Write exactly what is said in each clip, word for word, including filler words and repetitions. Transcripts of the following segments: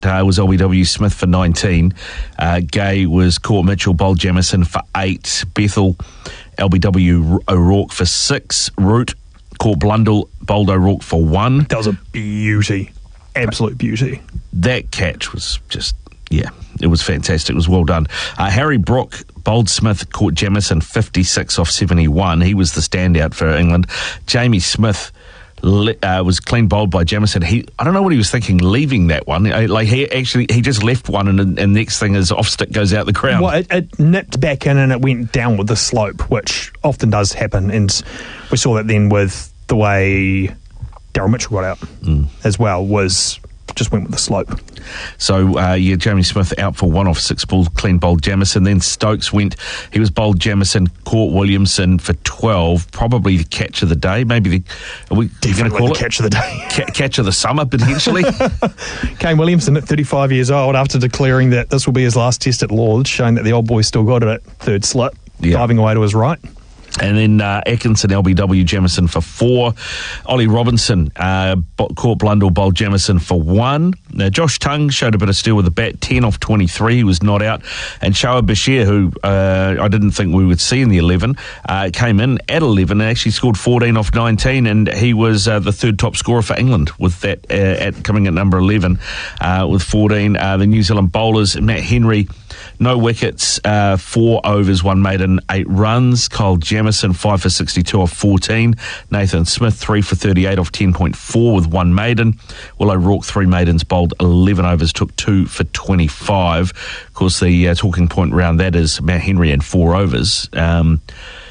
Uh, was L B W Smith for nineteen. Uh, Gay was Court Mitchell, bowled Jamieson for eight. Bethel, L B W O'Rourke for six. Root, Court Blundell, bowled O'Rourke for one. That was a beauty. Absolute beauty. That catch was just, yeah, it was fantastic. It was well done. Uh, Harry Brook, bowled Smith, caught Jamieson fifty-six off seventy-one. He was the standout for England. Jamie Smith Uh, was clean bowled by Jamieson. He, I don't know what he was thinking leaving that one. Like he actually, he just left one, and and next thing is off stick goes out the ground. Well, it, it nipped back in and it went down with the slope, which often does happen, and we saw that then with the way Daryl Mitchell got out mm. as well. Was just went with the slope. So, uh, yeah, Jamie Smith out for one off six balls, clean bowled Jamieson. Then Stokes went, he was bowled Jamieson, caught Williamson for twelve, probably the catch of the day. Maybe the, are we going to call the it? catch of the day. Ca- catch of the summer, potentially. Kane Williamson at thirty-five years old, after declaring that this will be his last test at Lords, showing that the old boy still got it at third slip, yeah. diving away to his right. And then uh, Atkinson, L B W, Jamieson for four. Ollie Robinson, uh, caught Blundell, bowled Jamieson for one. Now, Josh Tongue showed a bit of steel with the bat, ten off twenty-three. He was not out. And Shoaib Bashir, who uh, I didn't think we would see in the eleven, uh, came in at eleven and actually scored fourteen off nineteen. And he was uh, the third top scorer for England with that uh, at coming at number eleven uh, with fourteen. Uh, the New Zealand bowlers, Matt Henry, no wickets, uh, four overs, one maiden, eight runs. Kyle Jamieson, five for sixty-two off fourteen. Nathan Smith, three for thirty-eight off ten point four with one maiden. Will O'Rourke, three maidens, bowled eleven overs, took two for twenty-five. Of course, the uh, talking point around that is Matt Henry and four overs. Um,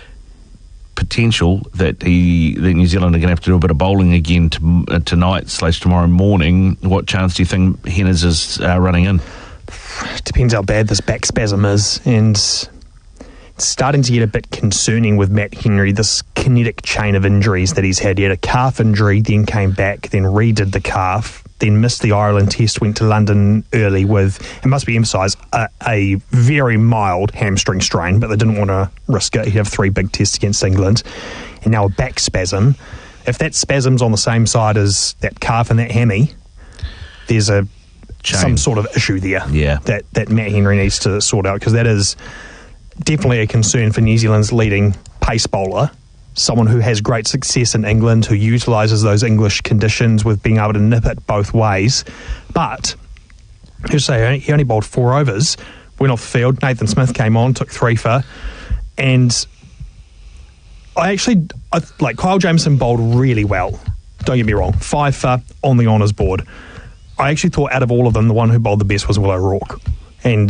potential that he, that New Zealand are going to have to do a bit of bowling again to, uh, tonight slash tomorrow morning. What chance do you think Henners is uh, running in? Depends how bad this back spasm is, and it's starting to get a bit concerning with Matt Henry, this kinetic chain of injuries that he's had. He had a calf injury, then came back, then redid the calf, then missed the Ireland test, went to London early with, it must be emphasised, a, a very mild hamstring strain, but they didn't want to risk it. He'd have three big tests against England, and now a back spasm. If that spasm's on the same side as that calf and that hammy, there's a Chain. some sort of issue there yeah. that, that Matt Henry needs to sort out, because that is definitely a concern for New Zealand's leading pace bowler, someone who has great success in England, who utilises those English conditions with being able to nip it both ways. But, you say, he only bowled four overs, went off the field, Nathan Smith came on, took three for, and I actually, I, like, Kyle Jamieson bowled really well, don't get me wrong, five for on the honours board. I actually thought out of all of them, the one who bowled the best was Will O'Rourke. And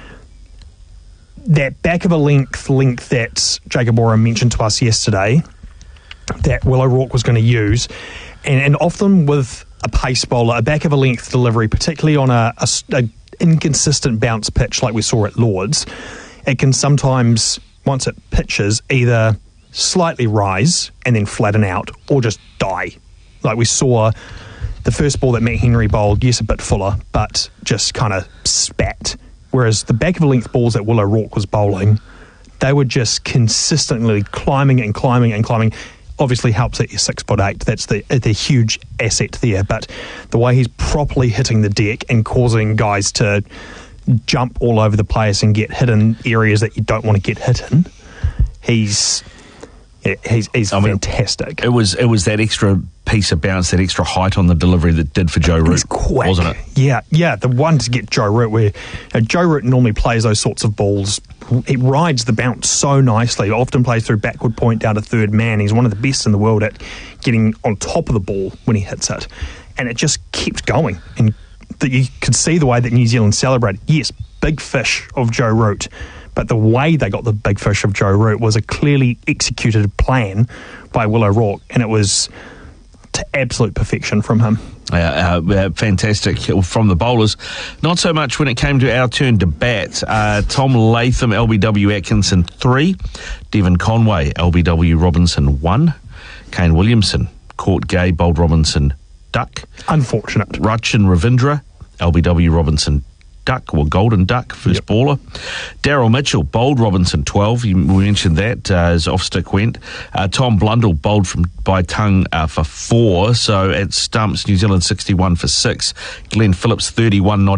that back of a length length that Jacob Ora mentioned to us yesterday, that Will O'Rourke was going to use, and, and often with a pace bowler, a back of a length delivery, particularly on a, a, a inconsistent bounce pitch like we saw at Lords, it can sometimes, once it pitches, either slightly rise and then flatten out, or just die. Like we saw the first ball that Matt Henry bowled, yes, a bit fuller, but just kind of spat. Whereas the back of a length balls that Will O'Rourke was bowling, they were just consistently climbing and climbing and climbing. Obviously helps that you're six foot eight. That's the the huge asset there. But the way he's properly hitting the deck and causing guys to jump all over the place and get hit in areas that you don't want to get hit in, he's yeah, he's he's I fantastic. Mean, it was it was that extra piece of bounce, that extra height on the delivery that did for Joe Root, wasn't it? Yeah, yeah, the one to get Joe Root, where you know, Joe Root normally plays those sorts of balls. It rides the bounce so nicely. Often plays through backward point down to third man. He's one of the best in the world at getting on top of the ball when he hits it, and it just keeps going. And that you could see the way that New Zealand celebrated. Yes, big fish of Joe Root, but the way they got the big fish of Joe Root was a clearly executed plan by Will O'Rourke, and it was to absolute perfection from him. Uh, uh, uh, fantastic from the bowlers. Not so much when it came to our turn to bat. Uh, Tom Latham, L B W Atkinson, three. Devon Conway, L B W Robinson, one. Kane Williamson, caught Gay, bowled Robinson, duck. Unfortunate. Rachin Ravindra, L B W Robinson, duck, or golden duck, first yep. baller. Daryl Mitchell bowled Robinson, twelve. We mentioned that uh, as off stick went. Uh, Tom Blundell bowled from by tongue uh, for four. So at stumps, New Zealand sixty-one for six. Glenn Phillips, thirty-one, not